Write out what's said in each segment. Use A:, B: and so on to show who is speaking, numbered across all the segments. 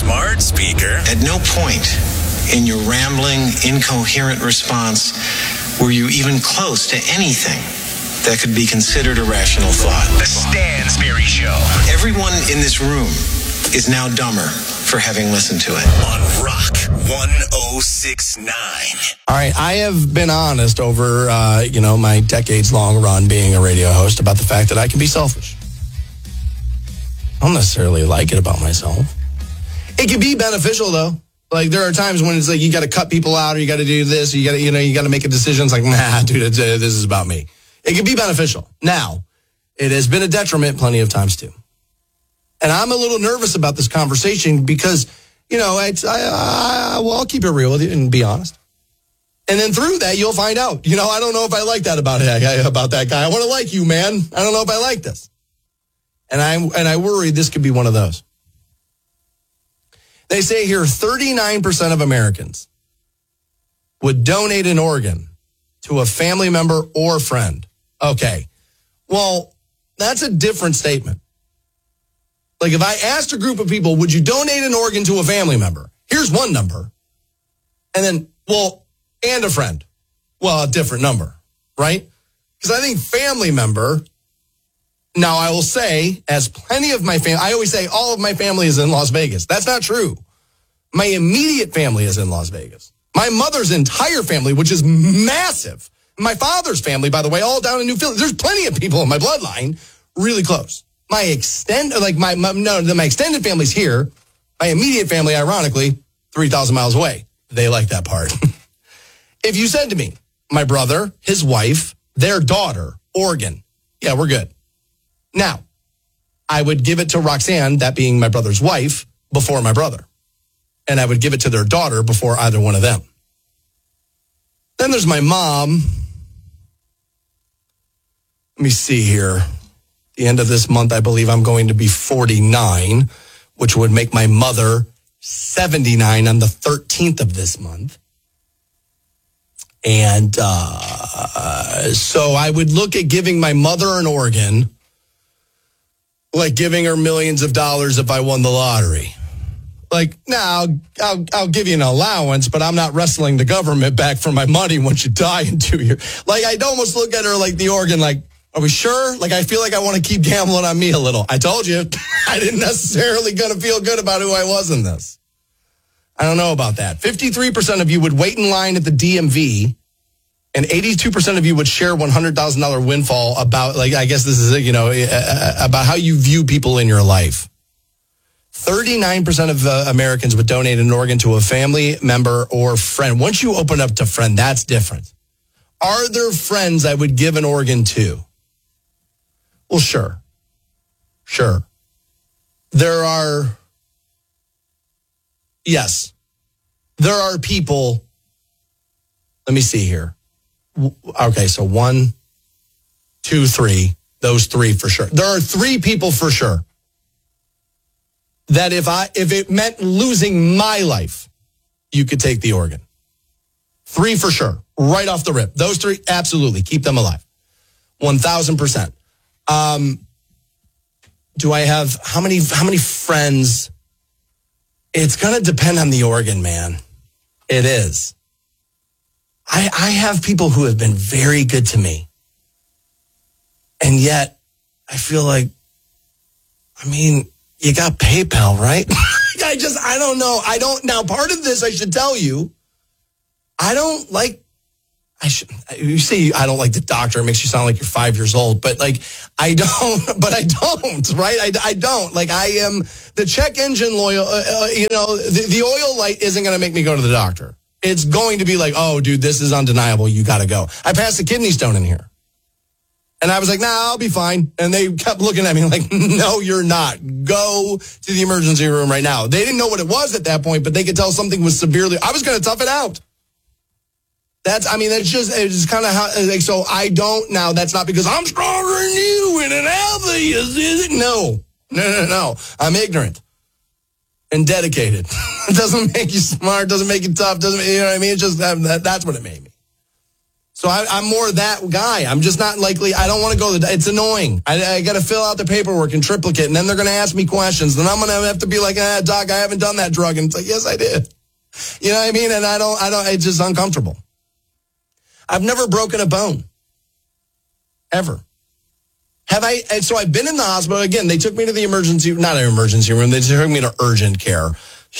A: smart speaker.
B: At no point in your rambling, incoherent response were you even close to anything that could be considered a rational thought.
A: The Stansberry Show.
B: Everyone in this room is now dumber for having listened to it.
A: On Rock 1069.
C: All right, I have been honest over, my decades-long run being a radio host about the fact that I can be selfish. I don't necessarily like it about myself. It can be beneficial, though. Like, there are times when it's like you got to cut people out or you got to do this or you got to make a decision. It's like, nah, dude, this is about me. It can be beneficial. Now, it has been a detriment plenty of times, too. And I'm a little nervous about this conversation because, I'll keep it real with you and be honest. And then through that, you'll find out. I don't know if I like that about that guy. I want to like you, man. I don't know if I like this. And I worry this could be one of those. They say here 39% of Americans would donate an organ to a family member or friend. Okay. Well, that's a different statement. Like if I asked a group of people, would you donate an organ to a family member? Here's one number. And then, and a friend. Well, a different number, right? Because I think family member, now I will say, as plenty of my family, I always say all of my family is in Las Vegas. That's not true. My immediate family is in Las Vegas. My mother's entire family, which is massive. My father's family, by the way, all down in New Philly. There's plenty of people in my bloodline really close. My extended family's here. My immediate family, ironically, 3,000 miles away. They like that part. If you said to me, my brother, his wife, their daughter, organ, yeah, we're good. Now, I would give it to Roxanne, that being my brother's wife, before my brother. And I would give it to their daughter before either one of them. Then there's my mom. Let me see here. The end of this month, I believe I'm going to be 49, which would make my mother 79 on the 13th of this month. And so I would look at giving my mother an organ like giving her millions of dollars if I won the lottery. Like, now I'll give you an allowance, but I'm not wrestling the government back for my money once you die in 2 years. Like, I'd almost look at her like the organ, like, are we sure? Like, I feel like I want to keep gambling on me a little. I told you, I didn't necessarily going to feel good about who I was in this. I don't know about that. 53% of you would wait in line at the DMV, and 82% of you would share $100,000 windfall about, like, I guess this is, about how you view people in your life. 39% of Americans would donate an organ to a family member or friend. Once you open up to friend, that's different. Are there friends I would give an organ to? Well, sure. Yes. There are people, let me see here. Okay, so 1, 2, 3, those 3 for sure. There are 3 people for sure that if it meant losing my life, you could take the organ. 3 for sure, right off the rip. Those 3, absolutely, keep them alive. 1,000%. Do I have, how many friends? It's going to depend on the organ, man. It is. I have people who have been very good to me. And yet, I feel like, you got PayPal, right? I don't know. Now, part of this, I should tell you, you say I don't like the doctor. It makes you sound like you're 5 years old, but I don't, right? I don't. I am the check engine loyal, the oil light isn't going to make me go to the doctor. It's going to be like, oh, dude, this is undeniable. You got to go. I passed a kidney stone in here. And I was like, nah, I'll be fine. And they kept looking at me like, no, you're not. Go to the emergency room right now. They didn't know what it was at that point, but they could tell something was severely, I was going to tough it out. It's kind of how, so I don't, now that's not because I'm stronger than you and an healthy, is it? No. I'm ignorant and dedicated. It doesn't make you smart, doesn't make you tough, doesn't, you know what I mean? It's just, that's what it made me. So I'm more that guy. I'm just not likely. I don't want to go. It's annoying. I got to fill out the paperwork in triplicate, and then they're going to ask me questions. Then I'm going to have to be like, doc, I haven't done that drug. And it's like, yes, I did. You know what I mean? And I don't, it's just uncomfortable. I've never broken a bone. Ever. Have I? And so I've been in the hospital. Again, they took me to the not an emergency room. They took me to urgent care.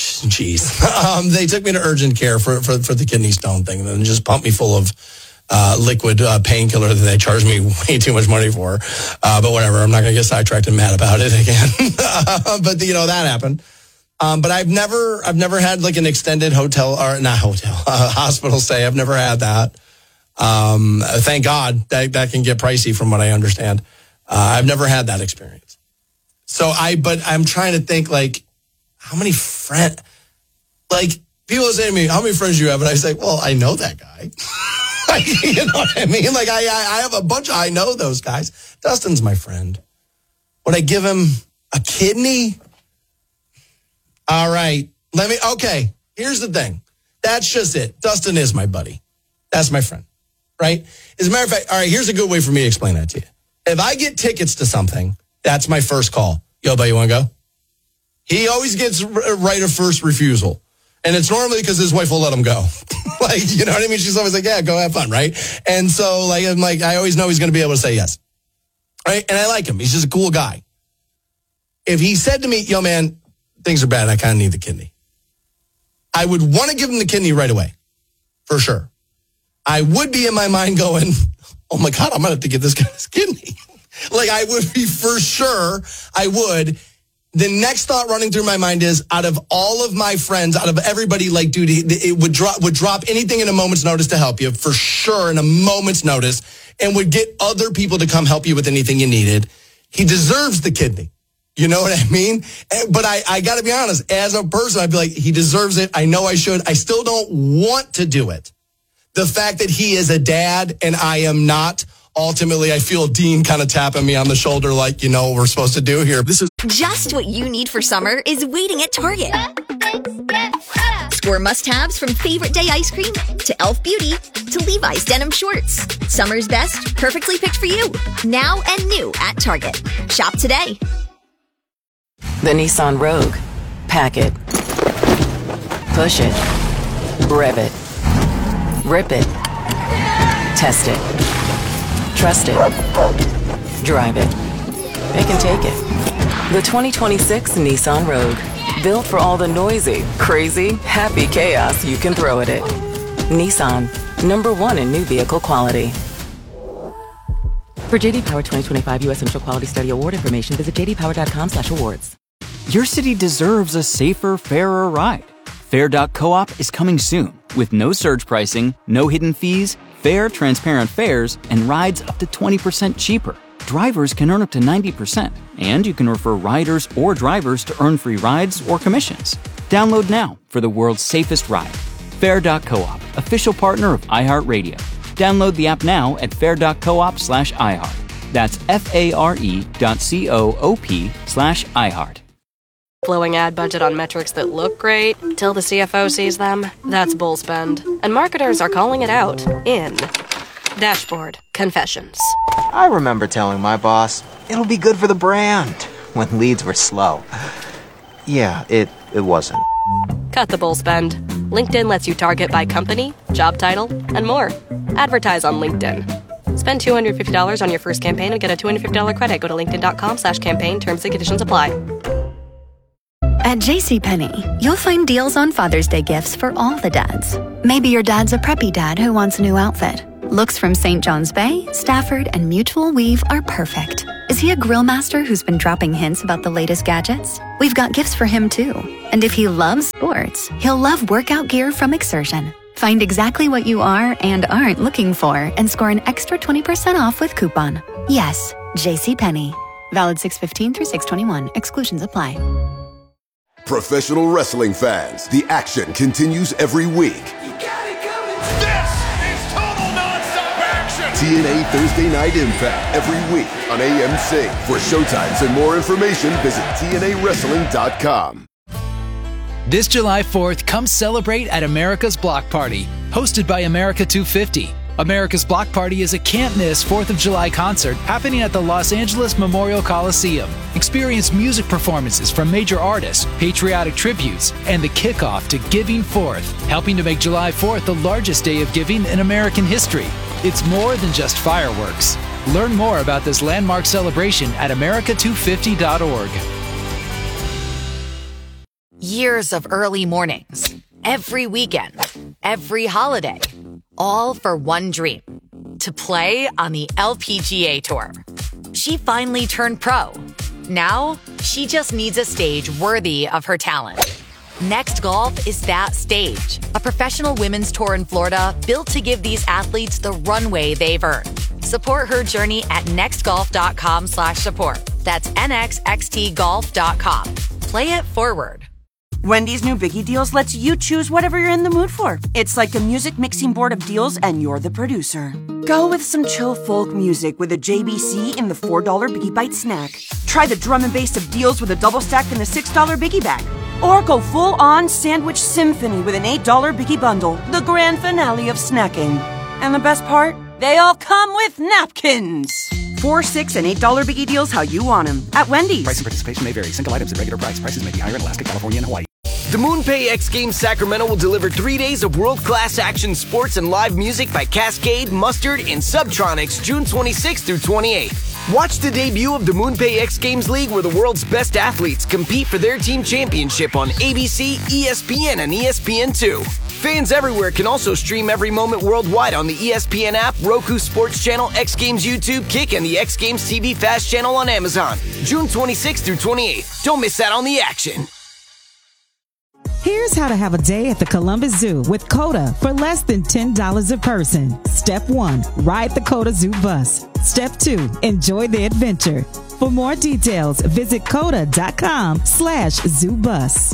C: Jeez. They took me to urgent care for the kidney stone thing, and then just pumped me full of liquid painkiller that they charged me way too much money for. But whatever, I'm not going to get sidetracked and mad about it again. But that happened. But I've never had like an extended hospital stay. I've never had that. Thank God that can get pricey from what I understand. I've never had that experience. But I'm trying to think like, how many friends, like people say to me, how many friends do you have? And I say, well, I know that guy. You know what I mean? Like I have a bunch I know those guys. Dustin's my friend. Would I give him a kidney? All right. Okay. Here's the thing. That's just it. Dustin is my buddy. That's my friend. Right? As a matter of fact, all right, here's a good way for me to explain that to you. If I get tickets to something, that's my first call. Yo, buddy, you want to go? He always gets right of first refusal. And it's normally because his wife will let him go. Like, you know what I mean? She's always like, yeah, go have fun, right? And so, like, I'm like, I always know he's going to be able to say yes. Right? And I like him. He's just a cool guy. If he said to me, yo, man, things are bad. I kind of need the kidney. I would want to give him the kidney right away. For sure. I would be in my mind going, oh, my God, I'm going to have to give this guy his kidney. Like, I would be for sure. I would. The next thought running through my mind is, out of all of my friends, out of everybody, like, dude, it would drop anything in a moment's notice to help you, for sure, in a moment's notice, and would get other people to come help you with anything you needed. He deserves the kidney. You know what I mean? But I got to be honest, as a person, I'd be like, he deserves it. I know I should. I still don't want to do it. The fact that he is a dad and I am not, ultimately, I feel Dean kind of tapping me on the shoulder like, you know what we're supposed to do here. This is
D: just what you need for summer is waiting at Target. Score must-haves from Favorite Day ice cream to Elf Beauty to Levi's denim shorts. Summer's best, perfectly picked for you. Now and new at Target. Shop today.
E: The Nissan Rogue. Pack it. Push it. Rev it. Rip it. Test it. Trust it. Drive it. They can take it. The 2026 Nissan Rogue. Built for all the noisy, crazy, happy chaos you can throw at it. Nissan. #1 in new vehicle quality. For JD Power 2025 U.S. Central Quality Study Award information, visit jdpower.com/awards.
F: Your city deserves a safer, fairer ride. Fair.coop is coming soon with no surge pricing, no hidden fees, fair, transparent fares, and rides up to 20% cheaper. Drivers can earn up to 90%, and you can refer riders or drivers to earn free rides or commissions. Download now for the world's safest ride. Fair.coop, official partner of iHeartRadio. Download the app now at fair.coop/iHeart. That's FARE.coop/iHeart.
G: Flowing ad budget on metrics that look great till the CFO sees them. That's bull spend. And marketers are calling it out in Dashboard Confessions.
H: I remember telling my boss, it'll be good for the brand, when leads were slow. Yeah, it wasn't.
G: Cut the bull spend. LinkedIn lets you target by company, job title, and more. Advertise on LinkedIn. Spend $250 on your first campaign and get a $250 credit. Go to linkedin.com/campaign. Terms and conditions apply.
I: At JCPenney, you'll find deals on Father's Day gifts for all the dads. Maybe your dad's a preppy dad who wants a new outfit. Looks from St. John's Bay, Stafford, and Mutual Weave are perfect. Is he a grill master who's been dropping hints about the latest gadgets? We've got gifts for him too. And if he loves sports, he'll love workout gear from Exertion. Find exactly what you are and aren't looking for and score an extra 20% off with coupon. Yes, JCPenney. Valid 6/15 through 6/21. Exclusions apply.
J: Professional wrestling fans, the action continues every week.
A: This is total nonstop action.
J: TNA Thursday Night Impact every week on AMC. For showtimes and more information, visit TNAWrestling.com.
K: This July 4th, come celebrate at America's Block Party, hosted by America 250. America's Block Party is a can't-miss 4th of July concert happening at the Los Angeles Memorial Coliseum. Experience music performances from major artists, patriotic tributes, and the kickoff to Giving Fourth, helping to make July 4th the largest day of giving in American history. It's more than just fireworks. Learn more about this landmark celebration at america250.org.
L: Years of early mornings, every weekend, every holiday, all for one dream, to play on the LPGA Tour. She finally turned pro. Now, she just needs a stage worthy of her talent. Next Golf is that stage, a professional women's tour in Florida built to give these athletes the runway they've earned. Support her journey at nextgolf.com/support. That's nxxtgolf.com. Play it forward.
M: Wendy's new Biggie Deals lets you choose whatever you're in the mood for. It's like a music mixing board of deals, and you're the producer. Go with some chill folk music with a JBC in the $4 Biggie Bite snack. Try the drum and bass of deals with a double stack in the $6 Biggie Bag. Or go full-on sandwich symphony with an $8 Biggie Bundle, the grand finale of snacking. And the best part? They all come with napkins. $4, $6, and $8 Biggie Deals how you want them at Wendy's.
N: Price and participation may vary. Single items at regular price. Prices may be higher in Alaska, California, and Hawaii.
O: The MoonPay X Games Sacramento will deliver 3 days of world-class action sports and live music by Cascade, Mustard, and Subtronics June 26th through 28th. Watch the debut of the MoonPay X Games League, where the world's best athletes compete for their team championship on ABC, ESPN, and ESPN2. Fans everywhere can also stream every moment worldwide on the ESPN app, Roku Sports Channel, X Games YouTube, Kick, and the X Games TV Fast channel on Amazon. June 26th through 28th. Don't miss out on the action.
P: Here's how to have a day at the Columbus Zoo with CODA for less than $10 a person. Step 1, ride the CODA Zoo bus. Step 2, enjoy the adventure. For more details, visit coda.com/zoobus.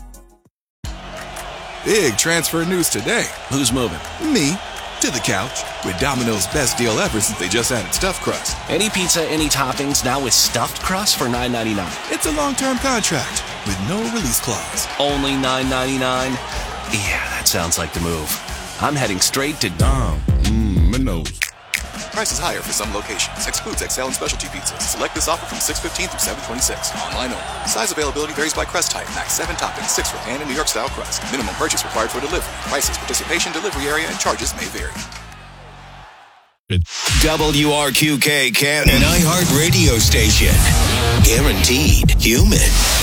Q: Big transfer news today. Who's moving? Me. To the couch. With Domino's best deal ever since they just added stuffed crust.
R: Any pizza, any toppings, now with stuffed crust for $9.99.
Q: It's a long-term contract with no release clause.
R: Only $9.99? Yeah, that sounds like the move. I'm heading straight to
Q: Domino's. Price is higher for some locations. Excludes XL and specialty pizzas. Select this offer from 6/15 through 7/26. Online only. Size availability varies by crust type. Max 7 toppings, 6 for pan and New York style crust. Minimum purchase required for delivery. Prices, participation, delivery area, and charges may vary.
S: WRQK Canton, an iHeart radio station. Guaranteed human.